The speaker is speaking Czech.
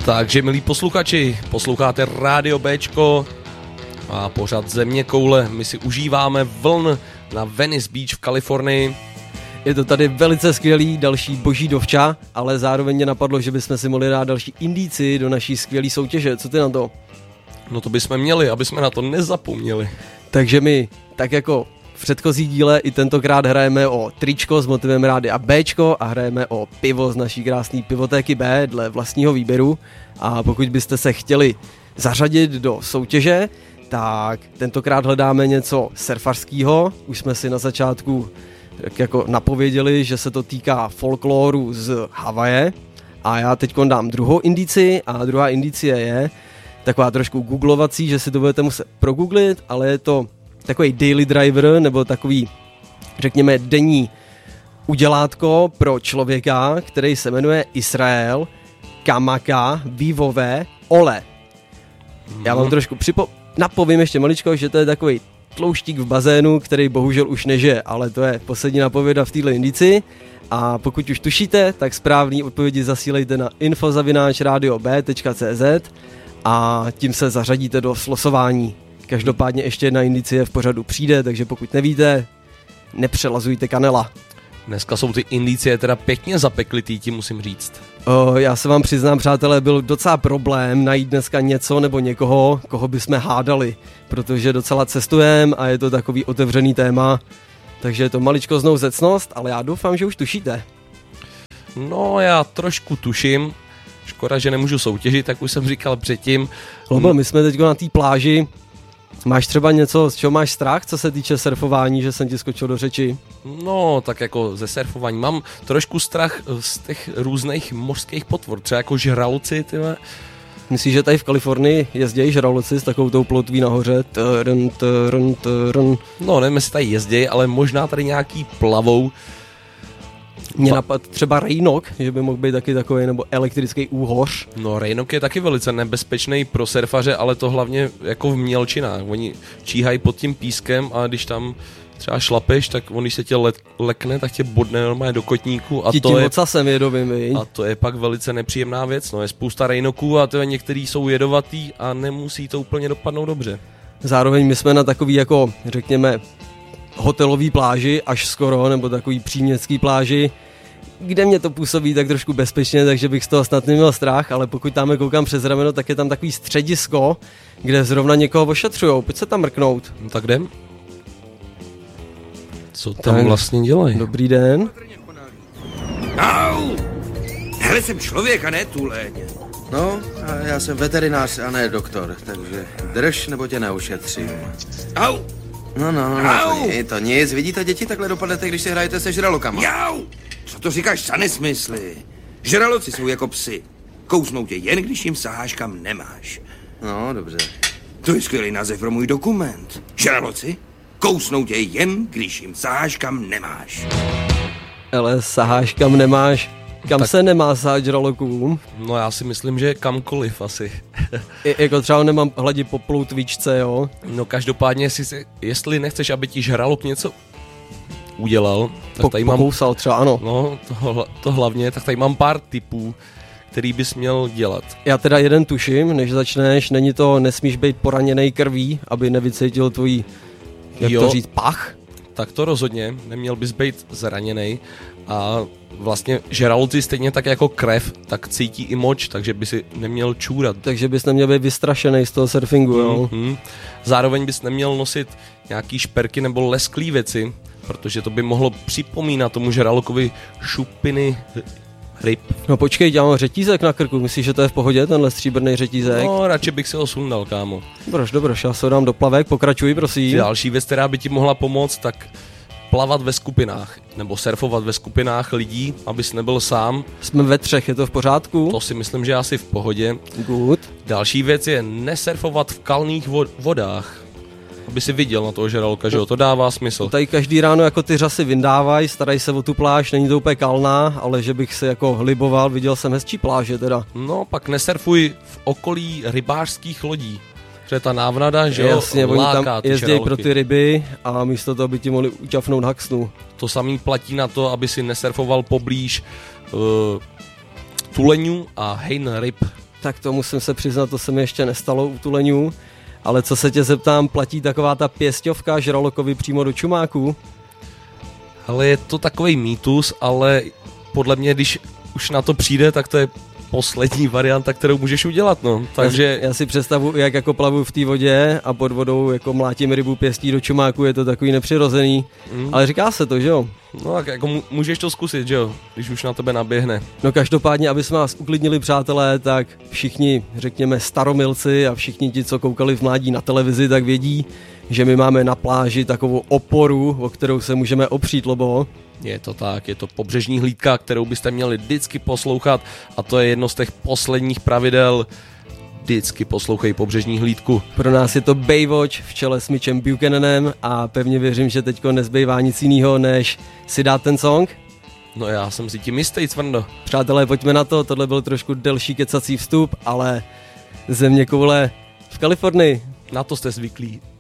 Takže milí posluchači, posloucháte Rádio Bčko a pořad Země koule. My si užíváme vln na Venice Beach v Kalifornii. Je to tady velice skvělý další boží dovča, ale zároveň mě napadlo, že bychom si mohli dát další indíci do naší skvělé soutěže. Co ty na to? No to bychom měli, aby jsme na to nezapomněli. Takže my, tak jako v předchozí díle, i tentokrát hrajeme o tričko s motivem Rádia Bčko a hrajeme o pivo z naší krásné pivotéky B dle vlastního výběru. A pokud byste se chtěli zařadit do soutěže, tak tentokrát hledáme něco surfařského. Už jsme si na začátku jako napověděli, že se to týká folkloru z Havaje. A já teď dám druhou indici a druhá indicie je taková trošku googlovací, že si to budete muset progooglit, ale je to takový daily driver nebo takový, řekněme, denní udělátko pro člověka, který se jmenuje Israel Kamaka Vivové Ole. Já vám trošku napovím ještě maličko, že to je takový tlouštík v bazénu, který bohužel už nežije, ale to je poslední napověda v této indici. A pokud už tušíte, tak správný odpovědi zasílejte na info@radiob.cz a tím se zařadíte do slosování. Každopádně ještě jedna indicie v pořadu přijde, takže pokud nevíte, nepřelazujte kanela. Dneska jsou ty indicie teda pěkně zapeklitý, ti musím říct. Já se vám přiznám, přátelé, byl docela problém najít dneska něco nebo někoho, koho bychom hádali, protože docela cestujeme a je to takový otevřený téma, takže je to maličko znouzecnost, ale já doufám, že už tušíte. No, já trošku tuším, škoda, že nemůžu soutěžit, tak už jsem říkal předtím. My jsme teď na té pláži. Máš třeba něco, z čeho máš strach, co se týče surfování, že jsem ti skočil do řeči? No, tak jako ze surfování. Mám trošku strach z těch různých mořských potvor, třeba jako žraloci, tyhle. Myslíš, že tady v Kalifornii jezdí žraloci s takovou tou plotví nahoře? Trn. No, nevím, jestli tady jezdí, ale možná tady nějaký plavou. Mě napadl třeba rejnok, že by mohl být taky takový, nebo elektrický úhoř. No, rejnok je taky velice nebezpečný pro surfaře, ale to hlavně jako v mělčinách. Oni číhají pod tím pískem a když tam třeba šlapeš, tak on, když se tě lekne, tak tě bodne normálně do kotníku. A tím ocasem jedovým, a to je pak velice nepříjemná věc. No, je spousta rejnoků a některý jsou jedovatý a nemusí to úplně dopadnout dobře. Zároveň my jsme na takový, jako řekněme, hotelový pláži až skoro, nebo takový příměstský pláži, kde mě to působí tak trošku bezpečně, takže bych z toho snad neměl strach, ale pokud tam koukám přes rameno, tak je tam takový středisko, kde zrovna někoho ošetřujou. Pojď se tam mrknout. No tak jdem. Co tam vlastně dělají? Dobrý den. Au! Hele, jsem člověk a ne tuleň. No, a já jsem veterinář a ne doktor, takže drž nebo tě neušetřím. Au! No, to nic. Vidíte, děti, takhle dopadnete, když si hrajete se žralokama. Jau! Co to říkáš za nesmysly? Žraloci jsou jako psi. Kousnou tě jen, když jim saháš, kam nemáš. No, dobře. To je skvělý název pro můj dokument. Žraloci kousnou tě jen, když jim saháš, kam nemáš. Ale saháš, kam nemáš. Kam tak se nemá sahat žralokům? No já si myslím, že kamkoliv asi. Jako třeba nemám hladit po ploutvičce, jo? No každopádně, jestli nechceš, aby ti žralok něco udělal, tak tady mám... Pokousal třeba, ano. No, to hlavně, tak tady mám pár tipů, který bys měl dělat. Já teda jeden tuším, než začneš, není to, nesmíš být poraněnej krví, aby nevycítil tvůj, jak to říct, pach? Tak to rozhodně, neměl bys být zraněnej a vlastně žraloci stejně tak jako krev, tak cítí i moč, takže by si neměl čůrat. Takže bys neměl být vystrašený z toho surfingu, jo? Zároveň bys neměl nosit nějaký šperky nebo lesklý věci, protože to by mohlo připomínat tomu žralokovi šupiny ryb. No počkej, já mám řetízek na krku, myslíš, že to je v pohodě, tenhle stříbrný řetízek? No, radši bych si ho sundal, kámo. Dobroš, já se ho dám do plavek, pokračuj, prosím. Další věc, která by ti mohla pomoct, tak plavat ve skupinách, nebo surfovat ve skupinách lidí, abys nebyl sám. Jsme ve třech, je to v pořádku? To si myslím, že asi v pohodě. Good. Další věc je nesurfovat v kalných vodách, aby si viděl na toho žraloka, že jo, to dává smysl. Tady každý ráno jako ty řasy vyndávají, starají se o tu pláž, není to úplně kalná, ale že bych se jako liboval, viděl jsem hezčí pláže teda. No, pak nesurfuj v okolí rybářských lodí. Že ta návnada, že jo, jasně, oni tam jezdí žraloky pro ty ryby a místo toho by ti mohli uťafnout haxnu. To samý platí na to, aby si nesurfoval poblíž tuleňů a hejn ryb. Tak to musím se přiznat, to se mi ještě nestalo u tuleňů. Ale co se tě zeptám, platí taková ta pěsťovka žralokovi přímo do čumáku? Ale je to takový mýtus, ale podle mě, když už na to přijde, tak to je poslední varianta, kterou můžeš udělat, no. Takže já si představuji, jak jako plavu v té vodě a pod vodou jako mlátím rybu pěstí do čumáku, je to takový nepřirozený, ale říká se to, že jo? No tak jako můžeš to zkusit, že jo, když už na tebe naběhne. No každopádně, aby jsme vás uklidnili, přátelé, tak všichni, řekněme, staromilci a všichni ti, co koukali v mládí na televizi, tak vědí, že my máme na pláži takovou oporu, o kterou se můžeme opřít, Lobo. Je to tak, je to pobřežní hlídka, kterou byste měli vždycky poslouchat a to je jedno z těch posledních pravidel. Vždycky poslouchej pobřežní hlídku. Pro nás je to Baywatch v čele s Mitchem Buchananem a pevně věřím, že teďko nezbývá nic jiného, než si dát ten song. No já jsem si tím jistý, Cvrndo. Přátelé, pojďme na to, tohle byl trošku delší kecací vstup, ale země koule v Kalifornii. Na to jste zvyklí.